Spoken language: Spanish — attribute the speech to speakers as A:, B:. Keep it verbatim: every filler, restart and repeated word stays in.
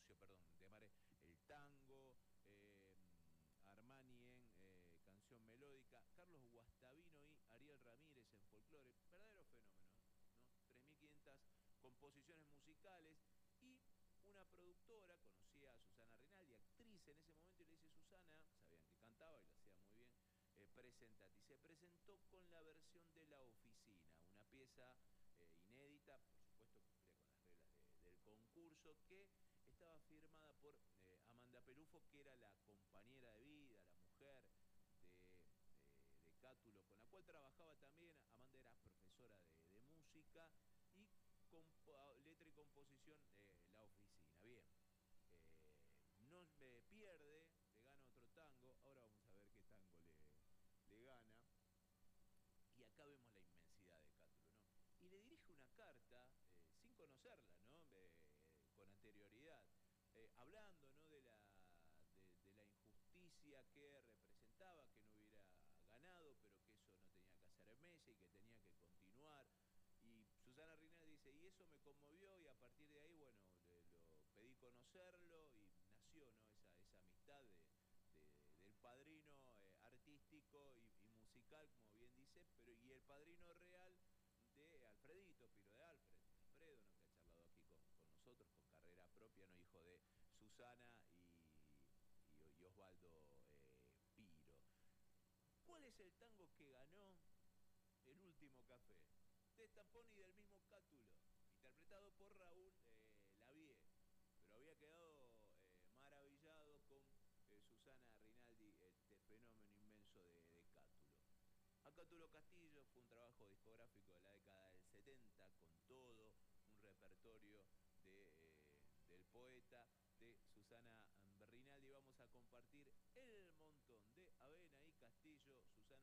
A: Gumucio, perdón, de Mare, el tango, eh, Armani en eh, canción melódica, Carlos Guastavino y Ariel Ramírez en folclore, verdaderos fenómenos, ¿no? tres mil quinientas composiciones musicales y una productora, conocía a Susana Rinaldi, actriz en ese momento, y le dice: Susana, sabían que cantaba y lo hacía muy bien, eh, presentate. Y se presentó con la versión de La Oficina, una pieza eh, inédita, por supuesto cumplía con las reglas de, del concurso, que estaba firmada por eh, Amanda Pelufo, que era la compañera de vida, la mujer de, de, de Cátulo, con la cual trabajaba también. Amanda era profesora de, de música y compo letra y composición de La Oficina. Bien, eh, no me pierde, le gana otro tango. Ahora vamos a ver qué tango le, le gana. Y acá vemos la inmensidad de Cátulo, ¿no? Y le dirige una carta, eh, sin conocerla, ¿no? Eh, con anterioridad, eh, hablando, ¿no? de, la, de, de la injusticia que representaba, que no hubiera ganado, pero que eso no tenía que hacer Messi y que tenía que continuar. Y Susana Rinaldi dice: y eso me conmovió, y a partir de ahí, bueno, le, lo pedí conocerlo y nació, ¿no? esa, esa amistad de, de, del padrino eh, artístico y, y musical, como bien dice, pero y el padrino real de Alfredito Piro, de Alfred, Alfredo, ¿no? que ha charlado aquí con, con nosotros, con carrera propia, ¿no? hijo de Susana y, y, y Osvaldo eh, Piro. ¿Cuál es el tango que ganó El Último Café? De Stamponi y del mismo Cátulo, interpretado por Raúl eh, Lavie, pero había quedado eh, maravillado con eh, Susana Rinaldi, este fenómeno inmenso de, de Cátulo. A Cátulo Castillo fue un trabajo discográfico de la década del setenta, con todo un repertorio de, eh, del poeta de Susana Rinaldi. Vamos a compartir El Montón de Avena y Castillo. Susana